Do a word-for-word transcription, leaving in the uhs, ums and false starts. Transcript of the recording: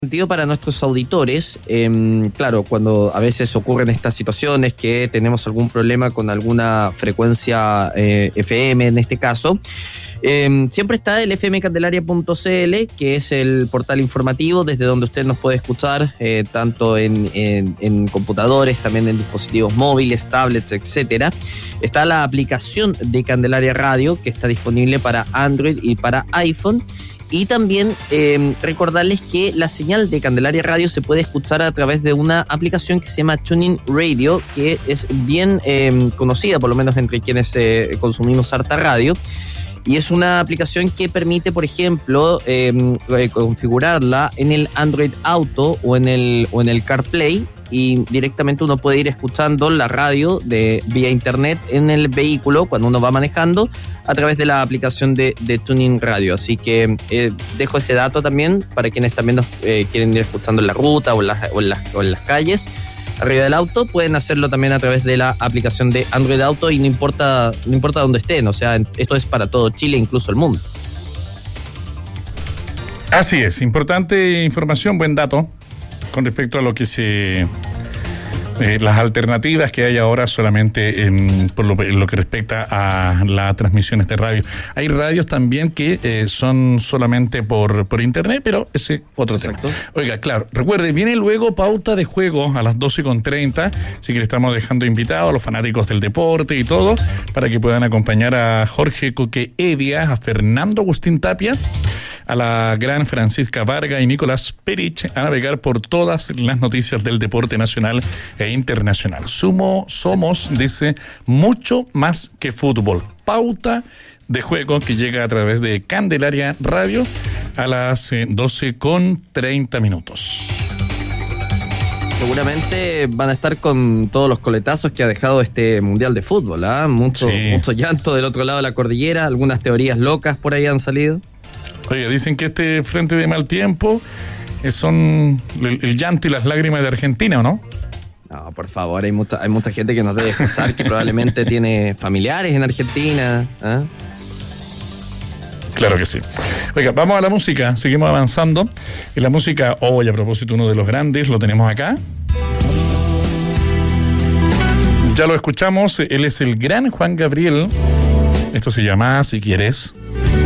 Sentido para nuestros auditores, eh, claro, cuando a veces ocurren estas situaciones que tenemos algún problema con alguna frecuencia eh, F M en este caso, eh, siempre está el f m candelaria punto c l, que es el portal informativo desde donde usted nos puede escuchar, eh, tanto en, en, en computadores, también en dispositivos móviles, tablets, etcétera. Está la aplicación de Candelaria Radio, que está disponible para Android y para iPhone. Y también eh, recordarles que la señal de Candelaria Radio se puede escuchar a través de una aplicación que se llama TuneIn Radio, que es bien eh, conocida, por lo menos entre quienes eh, consumimos harta radio. Y es una aplicación que permite, por ejemplo, eh, configurarla en el Android Auto o en el, o en el CarPlay, y directamente uno puede ir escuchando la radio de vía internet en el vehículo cuando uno va manejando a través de la aplicación de, de TuneIn Radio. Así que eh, dejo ese dato también para quienes también nos eh, quieren ir escuchando en la ruta o en, la, o, en las, o en las calles arriba del auto. Pueden hacerlo también a través de la aplicación de Android Auto y no importa, no importa dónde estén. O sea, esto es para todo Chile, incluso el mundo. Así es, importante información, buen dato con respecto a lo que se eh, las alternativas que hay ahora solamente en, por lo, en lo que respecta a las transmisiones de radio. Hay radios también que eh, son solamente por, por internet, pero ese otro Exacto. tema. Oiga, claro, recuerde, viene luego pauta de juego a las doce con treinta, así que le estamos dejando invitados a los fanáticos del deporte y todo, para que puedan acompañar a Jorge Coque Edia, a Fernando Agustín Tapia, a la gran Francisca Varga y Nicolás Perich a navegar por todas las noticias del deporte nacional e internacional. Sumo, somos, dice, mucho más que fútbol. Pauta de juego que llega a través de Candelaria Radio a las eh, doce con treinta minutos. Seguramente van a estar con todos los coletazos que ha dejado este Mundial de Fútbol, ¿ah? ¿eh? Mucho, sí. mucho llanto del otro lado de la cordillera, algunas teorías locas por ahí han salido. Oye, dicen que este frente de mal tiempo eh, son el, el llanto y las lágrimas de Argentina, ¿o no? No, por favor, hay mucha, hay mucha gente que nos debe escuchar que probablemente tiene familiares en Argentina. ¿eh? Claro que sí. Oiga, vamos a la música, seguimos avanzando. Y la música, hoy oh, a propósito, uno de los grandes, lo tenemos acá. Ya lo escuchamos, él es el gran Juan Gabriel. Esto se llama Si Quieres.